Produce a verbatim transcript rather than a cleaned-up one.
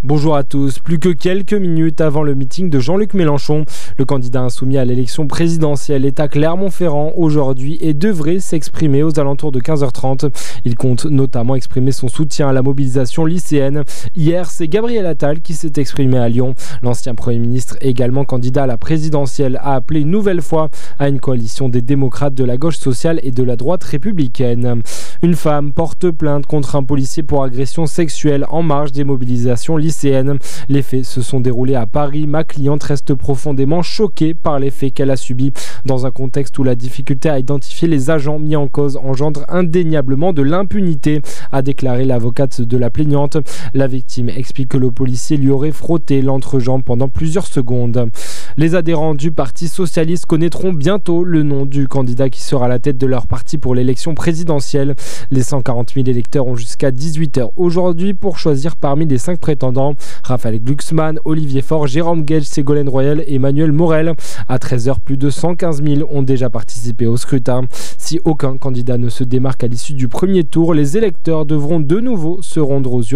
Bonjour à tous. Plus que quelques minutes avant le meeting de Jean-Luc Mélenchon, le candidat insoumis à l'élection présidentielle est à Clermont-Ferrand aujourd'hui et devrait s'exprimer aux alentours de quinze heures trente. Il compte notamment exprimer son soutien à la mobilisation lycéenne. Hier, c'est Gabriel Attal qui s'est exprimé à Lyon. L'ancien Premier ministre, également candidat à la présidentielle, a appelé une nouvelle fois à une coalition des démocrates, de la gauche sociale et de la droite républicaine. Une femme porte plainte contre un policier pour agression sexuelle en marge des mobilisations lycéennes. Les faits se sont déroulés à Paris. Ma cliente reste profondément choquée par les faits qu'elle a subis dans un contexte où la difficulté à identifier les agents mis en cause engendre indéniablement de l'impunité, a déclaré l'avocate de la plaignante. La victime explique que le policier lui aurait frotté l'entrejambe pendant plusieurs secondes. Les adhérents du Parti socialiste connaîtront bientôt le nom du candidat qui sera à la tête de leur parti pour l'élection présidentielle. Les cent quarante mille électeurs ont jusqu'à dix-huit heures aujourd'hui pour choisir parmi les cinq prétendants. Raphaël Glucksmann, Olivier Faure, Jérôme Guedj, Ségolène Royal et Emmanuel Morel. À treize heures, plus de cent quinze mille ont déjà participé au scrutin. Si aucun candidat ne se démarque à l'issue du premier tour, les électeurs devront de nouveau se rendre aux urnes